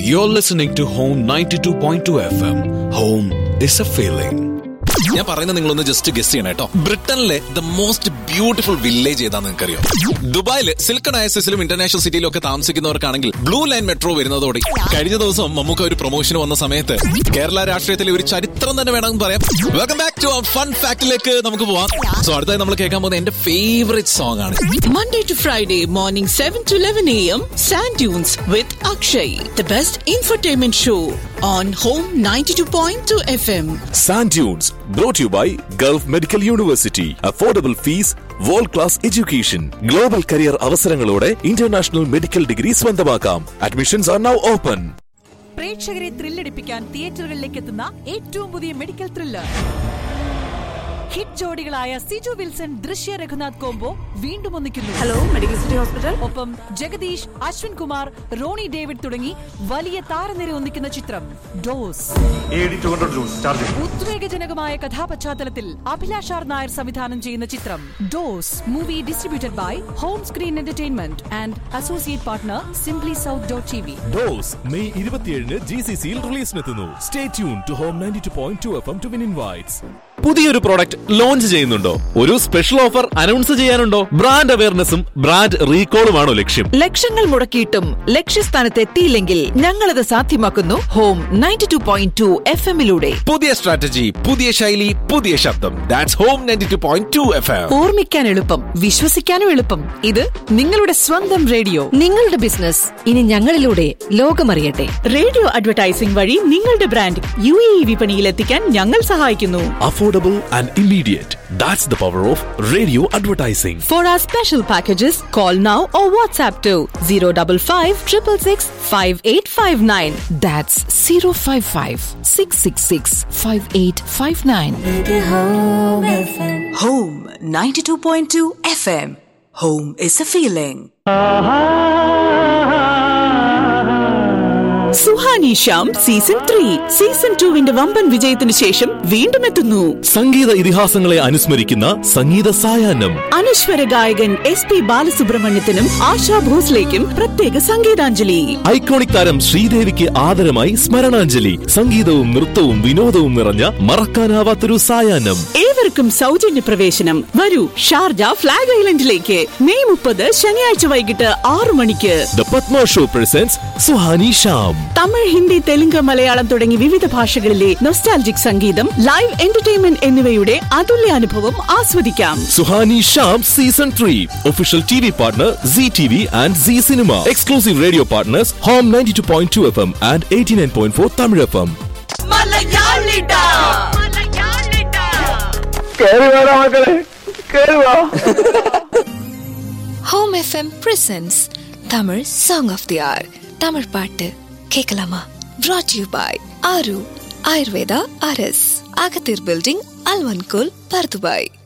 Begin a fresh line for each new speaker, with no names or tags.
You're listening to Home 92.2 FM. Home is a feeling.
ഞാൻ പറയുന്നത് നിങ്ങളൊന്ന് ജസ്റ്റ് ഗസ് ചെയ്യണം കേട്ടോ. ബ്രിട്ടനിലെ ദ മോസ്റ്റ് ബ്യൂട്ടിഫുൾ വില്ലേജ് ഏതാന്ന് നിങ്ങൾക്കറിയോ? ദുബായില് സിൽക്കൺ അയസിലും ഇന്റർനാഷണൽ സിറ്റിയിലും ഒക്കെ താമസിക്കുന്നവർക്കാണെങ്കിൽ ബ്ലൂ ലൈൻ മെട്രോ വരുന്നതോടെ കഴിഞ്ഞ ദിവസം നമുക്ക് ഒരു പ്രൊമോഷൻ വന്ന സമയത്ത് കേരള രാഷ്ട്രീയത്തിലെ ഒരു ചരിത്രം തന്നെ വേണമെന്ന് പറയാം. വെൽക്കം ബാക്ക് ടു ഫൺ ഫാക്ടിലേക്ക് നമുക്ക് പോവാം. സോ അടുത്തായി നമ്മൾ കേൾക്കാൻ പോകുന്ന എന്റെ ഫേവറേറ്റ് സോങ് ആണ്.
Monday to Friday morning 7 to 11 a.m. Sand Dunes with Akshay, the best infotainment show on Home 92.2 FM.
Sand Dunes, brought to you by Gulf Medical University. Affordable fees, world-class education. Global career അവസരങ്ങളോടെ international medical degree സ്വന്തമാക്കാം. Admissions are now open.
പ്രേക്ഷകരെ ത്രില്ലടിപ്പിക്കാൻ തിയേറ്ററുകളിലേക്ക് എത്തുന്ന ഏറ്റവും പുതിയ medical thriller. Hit ജോഡികളായ Siju Wilson, ദൃശ്യ Raghunath combo വീണ്ടും ഒന്നിക്കുന്നു.
Hello, medical city hospital.
ഒപ്പം Jagdish, Ashwin Kumar, Roni David തുടങ്ങി വലിയ താരനിര ഒന്നിക്കുന്ന ചിത്രം ഡോസ്. ഉദ്വേഗജനകമായ കഥാപശ്ചാത്തലത്തിൽ അഭിലാഷ് ആർ നായർ സംവിധാനം ചെയ്യുന്ന ചിത്രം dose. Movie distributed by whom screen entertainment and associate partner simply South.tv.
Dose May 27 GCCയിൽ റിലീസിനെത്തുന്നു. Stay tune to home 92.2 FM to win invites. പുതിയൊരു പ്രോഡക്റ്റ് ലോഞ്ച് ചെയ്യുന്നുണ്ടോ? ഒരു special offer announce ചെയ്യാനുണ്ടോ? Brand അവയർനെസ്സും brand റീകോളുമാണോ ലക്ഷ്യം?
ലക്ഷങ്ങൾ മുടക്കിയിട്ടും ലക്ഷ്യസ്ഥാനത്ത് എത്തിയില്ലെങ്കിൽ ഞങ്ങളത് സാധ്യമാക്കുന്നു ഹോം 92.2 FM-ലൂടെ.
പുതിയ സ്ട്രാറ്റജി, പുതിയ ശൈലി, പുതിയ ശബ്ദം. That's home 92.2 FM.
ഓർമ്മിക്കാൻ എളുപ്പം, വിശ്വസിക്കാനും എളുപ്പം. ഇത് നിങ്ങളുടെ സ്വന്തം റേഡിയോ. നിങ്ങളുടെ ബിസിനസ് ഇനി ഞങ്ങളിലൂടെ ലോകമറിയട്ടെ.
റേഡിയോ അഡ്വർടൈസിംഗ് വഴി നിങ്ങളുടെ ബ്രാൻഡ് UAE വിപണിയിൽ എത്തിക്കാൻ ഞങ്ങൾ സഹായിക്കുന്നു.
Affordable and immediate. That's the power of radio advertising.
For our special packages, call now or WhatsApp to 055 666 5859. That's 055 666 5859.
Home 92.2 FM. Home is a feeling.
Suhani Shyam season 3 season 2 വമ്പൻ വിജയത്തിന് ശേഷം വീണ്ടും എത്തുന്നു.
സംഗീത ഇതിഹാസങ്ങളെ അനുസ്മരിക്കുന്ന സംഗീത സായാഹ്നം.
അനശ്വര ഗായകൻ SP ബാലസുബ്രഹ്മണ്യത്തിനും ആശാ ഭോസ്ലേക്കും പ്രത്യേക സംഗീതാഞ്ജലി.
ഐക്കോണിക് താരം ശ്രീദേവിക്ക് ആദരമായി സ്മരണാഞ്ജലി. സംഗീതവും നൃത്തവും വിനോദവും നിറഞ്ഞ മറക്കാനാവാത്തൊരു സായാഹ്നം.
ഏവർക്കും സൗജന്യ പ്രവേശനം. വരൂ ഷാർജ ഫ്ലാഗ് ഐലൻഡിലേക്ക് മെയ് 30 ശനിയാഴ്ച വൈകിട്ട് 6 മണിക്ക്.
The Padma Show presents Suhani Shyam.
Tamil, Hindi, Telugu, Malayalam തുടങ്ങി വിവിധ ഭാഷകളിലെ നൊസ്റ്റാൾജിക് സംഗീതം, ലൈവ് എന്റർടൈൻമെന്റ് എന്നിവയുടെ അതുല്യ അനുഭവം ആസ്വദിക്കാം.
Suhani Shyam season 3 official TV partner ZTV and Z Cinema. Exclusive radio partners Home 92.2 FM and 89.4 Tamil FM.
Home FM presents Tamil Song of the Hour. Tamil பாட்டு கேட்கலாமா? Brought to you by Aru Ayurveda RS, Agathir Building, Alvankul, Pardubai.